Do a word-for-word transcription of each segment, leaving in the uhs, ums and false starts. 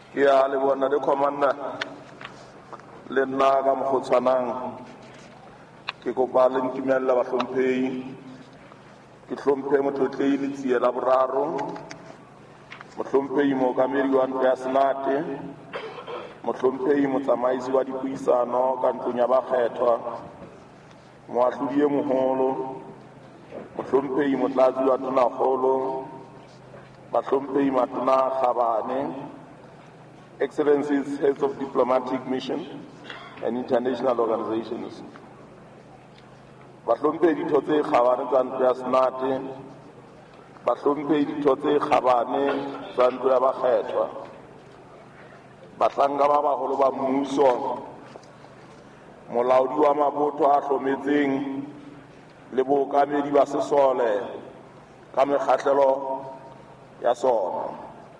ke a le bona le commander le nna ka mokgotsanang ke kopa le ntumella ba hlomphehi ke hlomphe motlotlei le tsie la boraro mohlomphehi mookamedi wa ntlo ya senate mohlomphehi motsamaisi wa dipuisano ka ntlong ya bakgethwa moahlodi e moholo mohlomphehi motlatsi wa tonakgolo bahlomphehi matona Khabane, Excellencies, heads of diplomatic mission and international organizations. Bahlomphehi ditho tse Khabane tsa ntlo ya senate, bahlomphehi ditho tse Khabane tsa ntlo ya bakgethwa, bahlanka ba baholo ba mmuso, molaodi wa mabotho a hlometseng le bookamedi ba sesole ka mekgahlelo ya sona.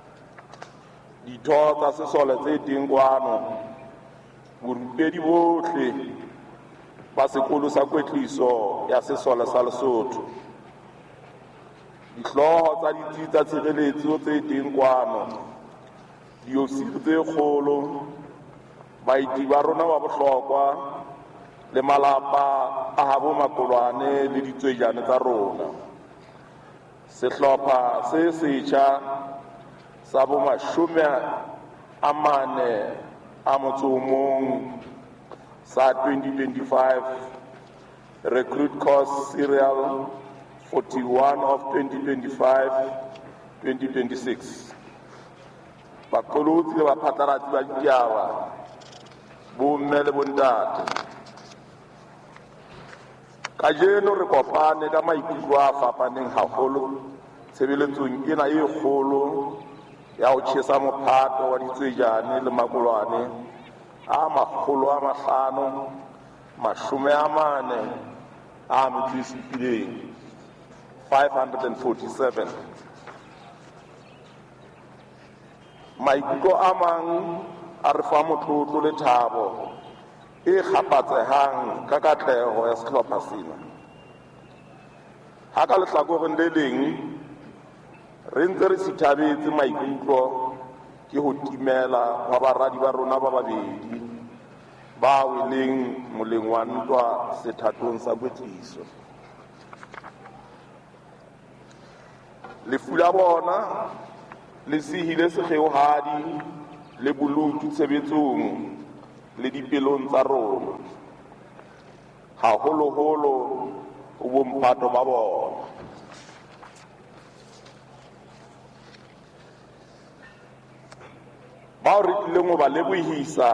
Ditho tsa sesole tse teng kwano, borupedi bohle ba sekolo sa kwetliso ya sesole sa Lesotho, dihloho tsa ditsi tsa tshireletso tse teng kwano, diofisiri tse kgolo, baeti ba rona ba bohlokwa le malapa a habo makolwane le ditswejane tsa rona, sehlopha se setjha sa bo mashome a mane a motso o mong sa twenty twenty-five, recruit course serial forty-one of twenty twenty-five twenty twenty-six. Bakolotsi le baphatlalatsi ba ditaba, bomme le bontate, kajeno re kopane ka maikutlo a fapaneng haholo tshebeletsong ena e kgolo ya ho tjhesa mophato wa ditswejane le makolwane a makgolo a mahlano mashome a mane a metso e supileng, five hundred forty-seven. Maikutlo a mang a re fa motlotlo le thabo e kgapatsehang ka katleho ya sehlopha sena. Ha ka lehlakoreng le leng re ntse re sithabetse maikutlo ke ho timela wa baradi ba rona ba babedi ba weleng moleng wa ntwa sethatong sa kwetliso. Lefu la bona le sihile sekgeohadi le bolutu tshebetsong le dipelong tsa rona, haholoholo ho bomphato ba bona. Bao re tlileng ho ba lebohisa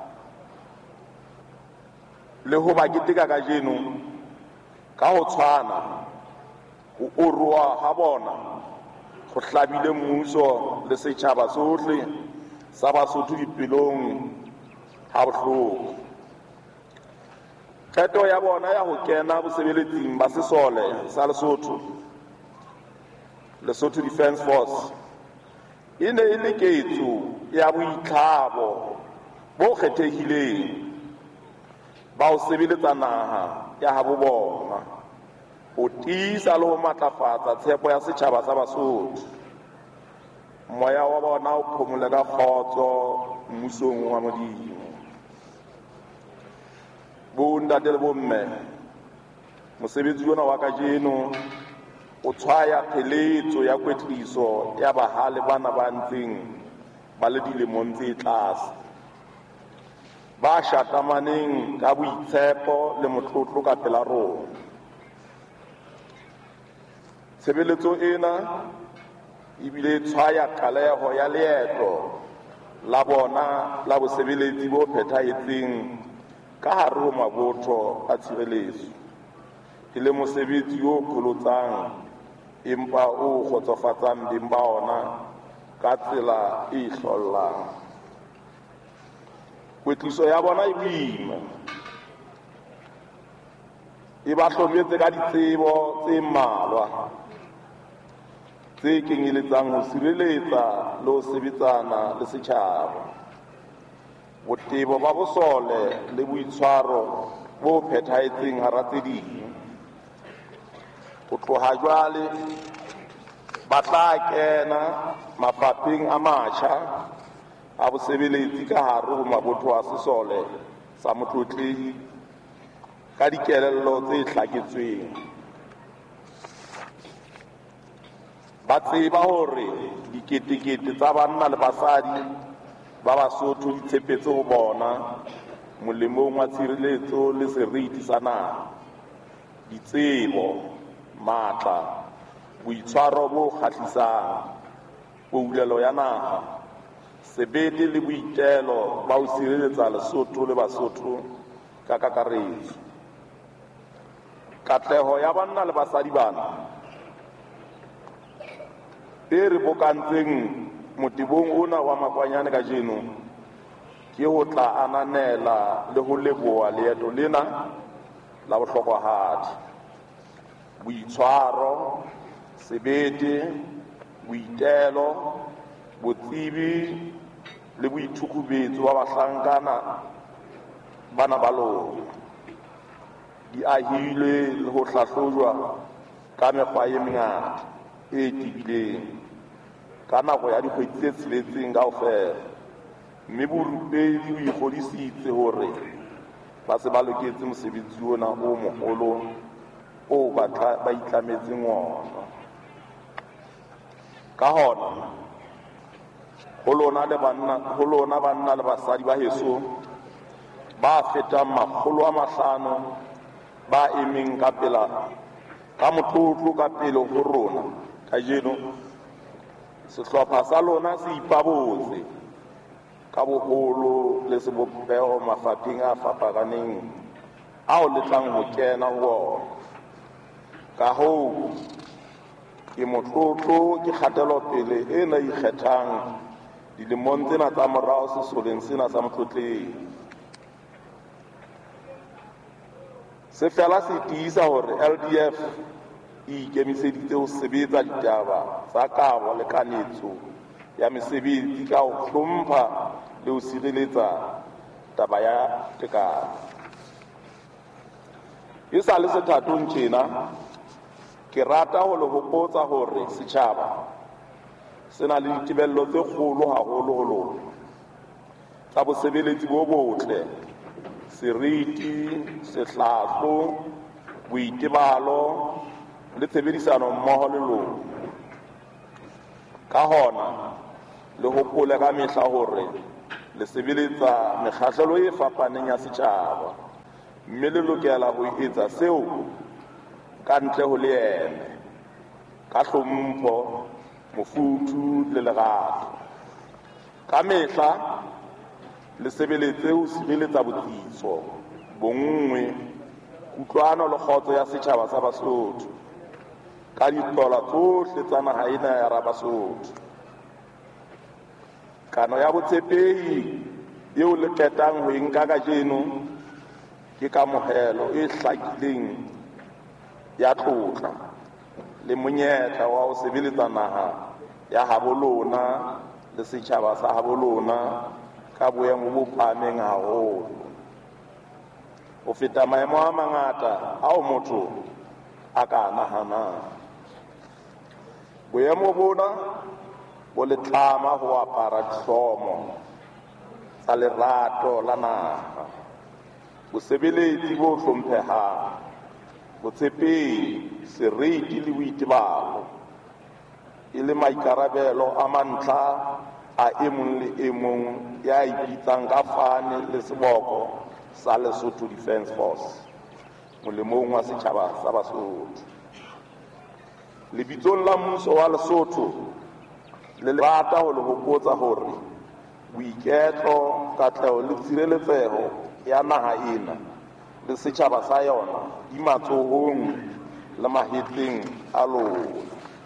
le ho ba keteka kajeno ka ho tshwana, ho oroha ha bona ho hlabile mmuso le setjhaba sohle sa Basotho dipelong ha bohloko. Qeto ya bona ya ho kena bosebeletsing ba sesole sa Lesotho, Lesotho Defence Force, e ne e le ketso ya boitlhabo bo kgethehileng ba ho sebeletsa naha ya habo bona, ho tiisa le ho matlafatsa tshepo ya setjhaba sa Basotho. Moya wa bona o phomole ka kgotso mmusong wa Modimo. Bontate le bomme, mosebetsi ona wa kajeno o tshwaya pheletso ya kwetliso ya bahale bana ba ntseng ba le dilemong tse tlase, ba shatamaneng ka boitshepo le motlotlo ka pela rona. Tshebeletso ena ebile tshwaya qaleho ya leeto la bona la bosebeletsi bo phethahetseng ka hare ho mabotho a tshireletso, e le mosebetsi o pholotsang empa o kgotsofatsang beng ba ona ka tsela e hlollang. Kwetliso ya bona e boima, e ba hlometse ka ditsebo tse mmalwa tse kenyeletsang ho sireletsa le ho sebetsana le setjhaba, botebo ba bosole le boitshwaro bo phethahetseng hara tse ding. Ho tloha jwale ba tla kena mafapheng a matjha a bosebeletsi ka hare ho mabotho a sesole sa motlotlehi ka dikelello tse hlaketsweng. Ba tseba hore diketekete tsa banna le basadi ba Basotho di tshepetse ho bona molemong wa tshireletso le seriti sa naha, ditsebo, matla, boitshwaro bo kgahlisang, poulelo ya naha, sebete le boitelo ba ho sireletsa Lesotho le Basotho ka kakaretso. Katleho ya banna le basadi bana e re bokantseng motibong ona wa makwanyane ka jeno ke ho tla ananela le ho leboha leeto lena la bohlokwahadi, boitshwaro, sebete, boitelo, botsebi le boithukubetso ba bahlankana bana ba lona. Di ahilwe le ho hlahlojwa ka mekgwa e mengata e tibileng ka nako ya dikgwedi tse tsheletseng kaofela, mme borupedi bo ikgodisitse hore ba se ba loketse mosebetsi ona o moholo o ba itlametseng ona. Ka hona ho lona le banna ho lona banna le basadi ba heso ba fetang makgolo a mahlano ba emeng ka pela ka motlotlo ka pele ho rona kajeno. Sehlopha sa lona se ipabotse ka boholo le sebopeho mafapheng a fapakaneng ao le tlang ho kena ho ona. Ka hoo ke motlotlo ke kgatelopele ena ikgethang dilemong tsena tsa morao sesoleng sena sa motlotlehi. Se fela se tiisa hore L D F e ikemiseditse ho sebetsa ditaba tsa kabo le kanetso ya mesebetsi ka ho hlompha le ho sireletsa taba ya tekano. E sa le sethatong tjena ke rata ho le hopotsa hore setjhaba se na le ditebello tse kgolo haholo ho lona tsa bosebeletsi bo botle, seriti, sehlahlo, boitebalo le tshebedisano mmoho le lona. Ka hona le hopole ka mehla hore le sebeletsa mekgahlelo e fapaneng ya setjhaba, mme le lokela ho etsa seo ka ntle ho leeme, ka hlompho, mofuthu le lerato. Ka mehla le sebeletse ho sireletsa botsitso, bonngwe, kutlwano le kgotso ya setjhaba sa Basotho ka diqola tsohle tsa naha ena ya Basotho. Kano ya botshepehi eo le qetang ho e nka kajeno ke kamohelo e hlakileng ya tlotla le monyetla wa ho sebeletsa naha ya habo lona le setjhaba sa habo lona ka boemo bo phahameng haholo ho feta maemo a mangata ao motho a ka nahanang. Boemo bona bo le tlama ho apara dihlomo tsa lerato la naha, bosebeletsi bo hlomphehang, botshepehi, seriti le boitebalo e le maikarabelo a mantlha a e mong le e mong ya ipitsang ka fane le seboko sa Lesotho Defence Force molemong wa setjhaba sa Basotho. Lebitsong la mmuso wa Lesotho le rata ho le hopotsa hore boiketlo, katleho le tshireletseho ya naha ena le setjhaba sa yona di matsohong le mahetleng a lona.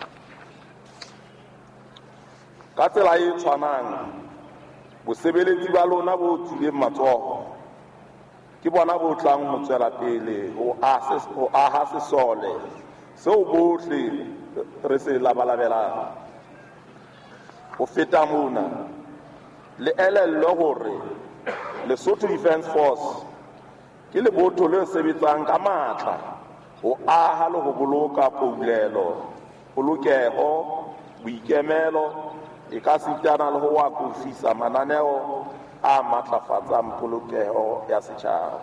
Ka tsela e tshwanang, bosebeletsi ba lona bo tswileng matsoho ke bona bo tlang ho tswela pele ho aha sesole seo bohle re se labalabelang. Ho feta mona, le elellwe hore Lesotho Defence Force ke lebotho le sebetsang ka matla ho aha le ho boloka poulelo, polokeho, boikemelo e ka sitana le ho akofisa mananeo a matlafatsang polokeho ya setjhaba.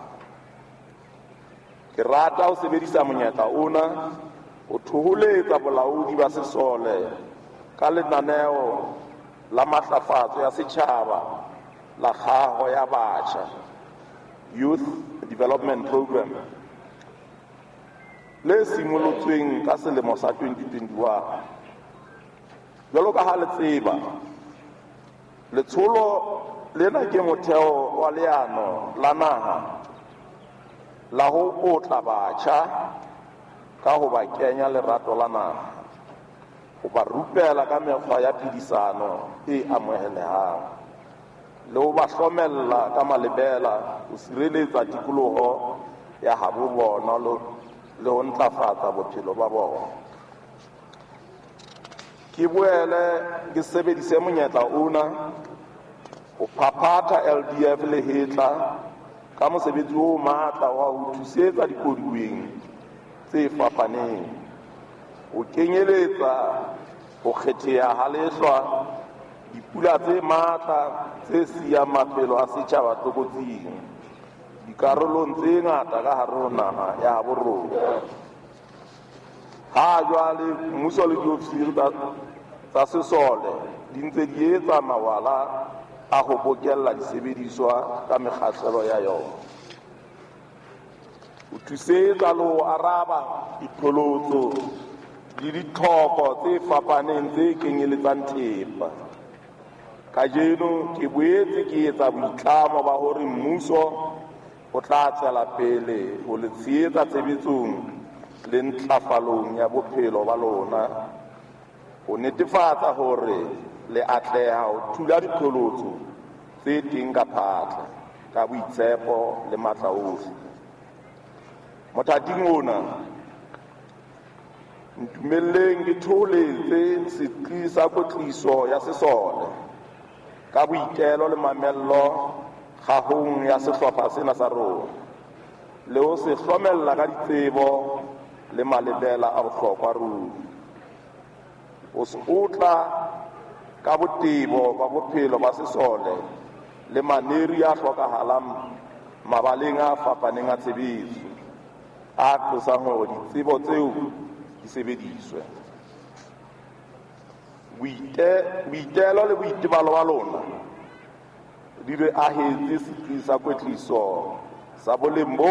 Ke rata ho sebedisa monyetla ona ho thoholetsa bolaodi ba sesole ka lenaneo la matlafatso ya setjhaba la kgaho ya batjha, Youth Development Program, le simolotsweng ka selemo sa twenty twenty-one. Jwalo ka ha le tseba, letsholo lena ke motheo wa leano la naha la ho otla batjha ka ho ba kenya lerato la naha, ho ba rupela ka mekgwa ya phedisano e amohelehang, le ho ba hlomella ka malebela ho sireletsa tikoloho ya habo bona le ho ntlafatsa bophelo ba bona. Ke boele ke sebedise monyetla ona ho phaphatha L D F le hetla ka mosebetsi o matla wa ho thusetsa dikoduweng tse fapaneng, ho kenyeletsa ho kgetheha ha lehlwa dipula tse matla tse siyang maphelo a setjhaba tlokotsing dikarolong tse ngata ka hare ho naha ya habo rona. Ha jwale mmuso le diofisiri tsa sesole di ntse di etsa mawala a ho bokella disebediswa ka mekgahlelo ya yona, ho thusetsa le ho araba dipholotso le ditlhoko tse fapaneng tse kenyeletsang thepa. Kajeno ke boetse ke etsa boitlamo ba hore mmuso o tla tswela pele ho le tshehetsa tshebetsong le ntlafalong ya bophelo ba lona, ho netefatsa hore le atleha ho thula diqholotso tse teng ka phatla ka boitshepo le matla ohle. Mothating ona, ntumelleng ke thoholetse setsi sa kwetliso ya sesole ka boitelo le mamello kgahong ya sehlopha sena sa rona, le ho se hlomella ka ditsebo le malebela a bohlokwa ruri, ho se otla ka botebo ba bophelo ba sesole le maneri a hlokahalang mabaleng a fapaneng a tshebetso a tlosang hore ditsebo tseo di sebediswe. Boitelo le boitebalo ba lona di re ahetse setsi sa kwetliso sa boleng bo